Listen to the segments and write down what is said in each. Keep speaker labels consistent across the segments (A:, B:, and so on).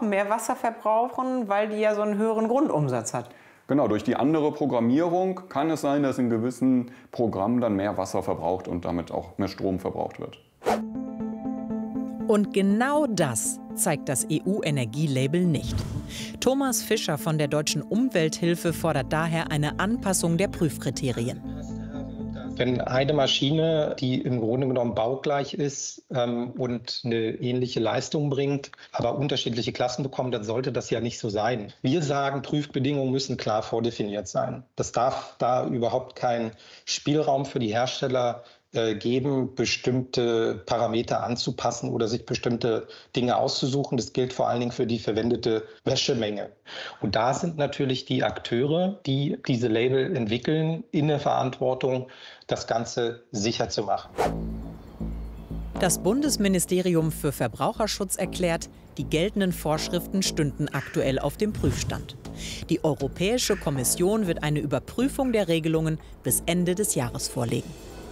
A: auch mehr Wasser verbrauchen, weil die ja so einen höheren Grundumsatz hat.
B: Genau, durch die andere Programmierung kann es sein, dass in gewissen Programmen dann mehr Wasser verbraucht und damit auch mehr Strom verbraucht wird.
C: Und genau das zeigt das EU-Energielabel nicht. Thomas Fischer von der Deutschen Umwelthilfe fordert daher eine Anpassung der Prüfkriterien.
D: Wenn eine Maschine, die im Grunde genommen baugleich ist und eine ähnliche Leistung bringt, aber unterschiedliche Klassen bekommt, dann sollte das ja nicht so sein. Wir sagen, Prüfbedingungen müssen klar vordefiniert sein. Das darf da überhaupt keinen Spielraum für die Hersteller geben, bestimmte Parameter anzupassen oder sich bestimmte Dinge auszusuchen. Das gilt vor allen Dingen für die verwendete Wäschemenge. Und da sind natürlich die Akteure, die diese Label entwickeln, in der Verantwortung, das Ganze sicher zu machen.
C: Das Bundesministerium für Verbraucherschutz erklärt, die geltenden Vorschriften stünden aktuell auf dem Prüfstand. Die Europäische Kommission wird eine Überprüfung der Regelungen bis Ende des Jahres vorlegen.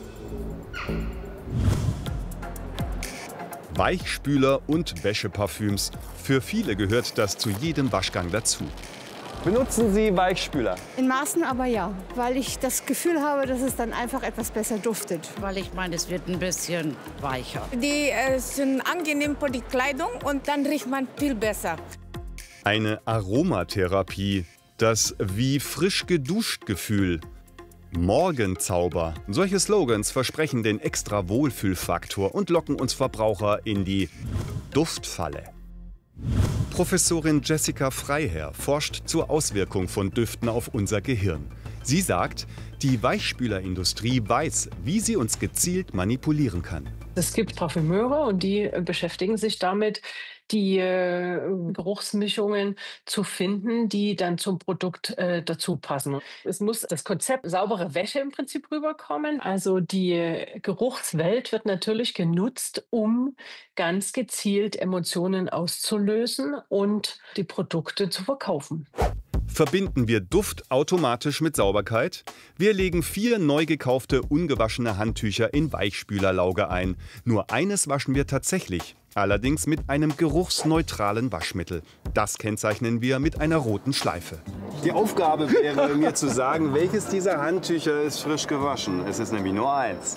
E: Weichspüler und Wäscheparfüms. Für viele gehört das zu jedem Waschgang dazu.
F: Benutzen Sie Weichspüler?
G: In Maßen aber ja, weil ich das Gefühl habe, dass es dann einfach etwas besser duftet.
H: Weil ich meine, es wird ein bisschen weicher.
G: Die sind angenehm für die Kleidung und dann riecht man viel besser.
E: Eine Aromatherapie, das wie frisch geduscht Gefühl. Morgenzauber. Solche Slogans versprechen den extra Wohlfühlfaktor und locken uns Verbraucher in die Duftfalle. Professorin Jessica Freiherr forscht zur Auswirkung von Düften auf unser Gehirn. Sie sagt, die Weichspülerindustrie weiß, wie sie uns gezielt manipulieren kann.
I: Es gibt Parfümeure und die beschäftigen sich damit, die Geruchsmischungen zu finden, die dann zum Produkt dazu passen. Es muss das Konzept saubere Wäsche im Prinzip rüberkommen. Also die Geruchswelt wird natürlich genutzt, um ganz gezielt Emotionen auszulösen und die Produkte zu verkaufen.
E: Verbinden wir Duft automatisch mit Sauberkeit? Wir legen 4 neu gekaufte, ungewaschene Handtücher in Weichspülerlauge ein. Nur eines waschen wir tatsächlich, allerdings mit einem geruchsneutralen Waschmittel. Das kennzeichnen wir mit einer roten Schleife.
F: Die Aufgabe wäre, mir zu sagen, welches dieser Handtücher ist frisch gewaschen. Es ist nämlich nur eins.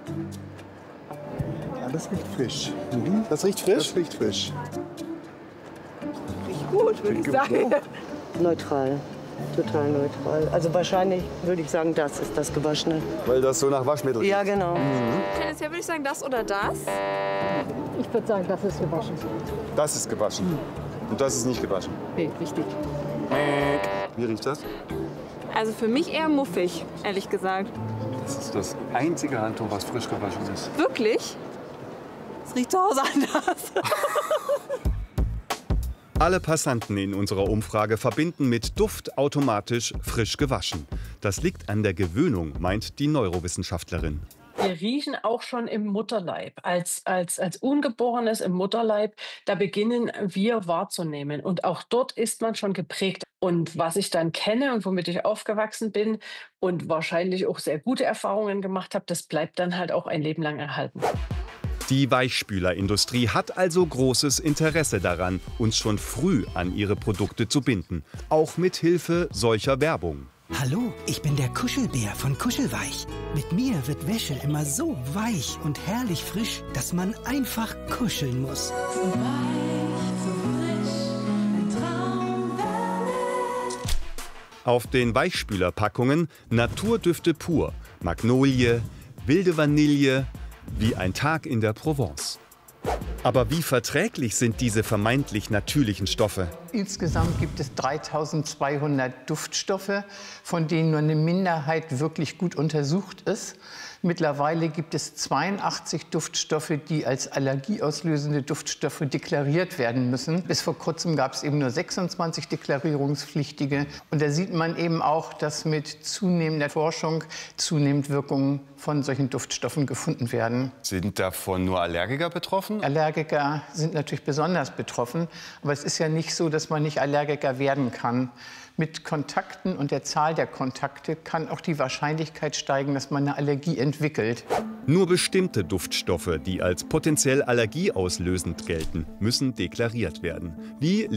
J: Ja, das riecht frisch. Mhm. Das riecht frisch? Das riecht frisch.
K: Riecht gut, würde ich sagen. Neutral, total neutral. Also wahrscheinlich würde ich sagen, das ist das Gewaschene.
F: Weil das so nach Waschmittel riecht.
K: Ja, genau.
L: Tendenziell würde ich sagen, das oder das.
G: Ich würde sagen, das ist gewaschen.
F: Das ist gewaschen. Und das ist nicht gewaschen.
G: Okay, richtig.
F: Wie riecht das?
L: Also für mich eher muffig, ehrlich gesagt.
F: Das ist das einzige Handtuch, was frisch gewaschen ist.
L: Wirklich? Es riecht zu Hause anders.
E: Alle Passanten in unserer Umfrage verbinden mit Duft automatisch frisch gewaschen. Das liegt an der Gewöhnung, meint die Neurowissenschaftlerin.
I: Wir riechen auch schon im Mutterleib. Als Ungeborenes im Mutterleib, da beginnen wir wahrzunehmen. Und auch dort ist man schon geprägt. Und was ich dann kenne und womit ich aufgewachsen bin und wahrscheinlich auch sehr gute Erfahrungen gemacht habe, das bleibt dann halt auch ein Leben lang erhalten.
E: Die Weichspülerindustrie hat also großes Interesse daran, uns schon früh an ihre Produkte zu binden. Auch mit Hilfe solcher Werbung.
M: Hallo, ich bin der Kuschelbär von Kuschelweich. Mit mir wird Wäsche immer so weich und herrlich frisch, dass man einfach kuscheln muss.
N: So weich, so frisch, ein Traum Wellness.
E: Auf den Weichspülerpackungen Naturdüfte pur, Magnolie, wilde Vanille, wie ein Tag in der Provence. Aber wie verträglich sind diese vermeintlich natürlichen Stoffe?
O: Insgesamt gibt es 3200 Duftstoffe, von denen nur eine Minderheit wirklich gut untersucht ist. Mittlerweile gibt es 82 Duftstoffe, die als allergieauslösende Duftstoffe deklariert werden müssen. Bis vor kurzem gab es eben nur 26 deklarierungspflichtige. Und da sieht man eben auch, dass mit zunehmender Forschung zunehmend Wirkungen von solchen Duftstoffen gefunden werden.
F: Sind davon nur Allergiker betroffen?
O: Allergiker sind natürlich besonders betroffen. Aber es ist ja nicht so, dass man nicht Allergiker werden kann. Mit Kontakten und der Zahl der Kontakte kann auch die Wahrscheinlichkeit steigen, dass man eine Allergie entwickelt.
E: Nur bestimmte Duftstoffe, die als potenziell allergieauslösend gelten, müssen deklariert werden. Wie